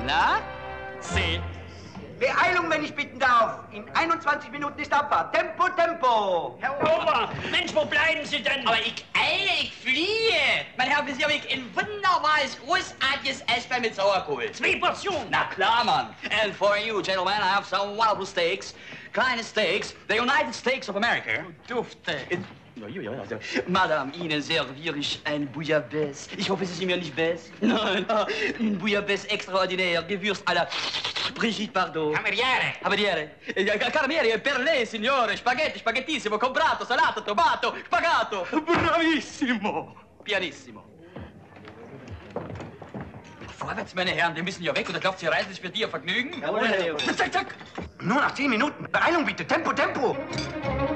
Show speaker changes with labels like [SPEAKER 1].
[SPEAKER 1] Na? See.
[SPEAKER 2] Beeilung, wenn ich bitten darf. In 21 Minuten ist Abfahrt. Tempo, Tempo.
[SPEAKER 3] Herr Ober, Mensch, wo bleiben Sie denn?
[SPEAKER 1] Aber ich eile, ich fliehe. Mein Herr, wir haben ein wunderbares, großartiges Eisbein mit Sauerkohl.
[SPEAKER 3] 2 Portionen.
[SPEAKER 1] Na klar, Mann. And for you, gentlemen, I have some wonderful steaks. Kleine Steaks, the United States of America.
[SPEAKER 3] Dufte.
[SPEAKER 1] Ja. Madame, Ihnen serviere ich ein Bouillabaisse. Ich hoffe, Sie sind mir nicht best. Nein, ein Bouillabaisse extraordinaire, gewürzt à la Brigitte Bardot.
[SPEAKER 3] Cameriere.
[SPEAKER 1] Carniere, per lei, signore. Spaghetti, spaghettissimo, comprato, salato, tomato, spagato. Bravissimo. Pianissimo. Vorwärts, meine Herren, wir müssen ja weg, oder glaubt Sie, Reisen ist für die ein Vergnügen?
[SPEAKER 2] Jawohl, Herr Leo.
[SPEAKER 1] Zack, zack.
[SPEAKER 2] Nur nach 10 Minuten. Beeilung bitte. Tempo, Tempo.